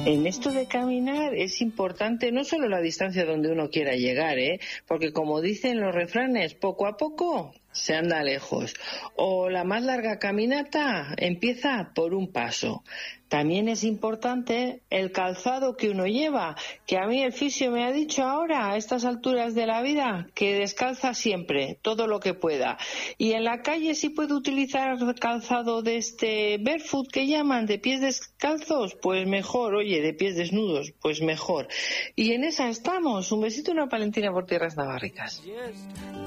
En esto de caminar es importante no solo la distancia donde uno quiera llegar, porque como dicen los refranes, poco a poco se anda lejos. O la más larga caminata empieza por un paso. También es importante el calzado que uno lleva, que a mí el fisio me ha dicho ahora, a estas alturas de la vida, que descalza siempre, todo lo que pueda. Y en la calle sí puedo utilizar calzado de este barefoot que llaman, de pies descalzos, pues mejor, oye, de pies desnudos, pues mejor. Y en esa estamos. Un besito y una palentina por tierras navarricas.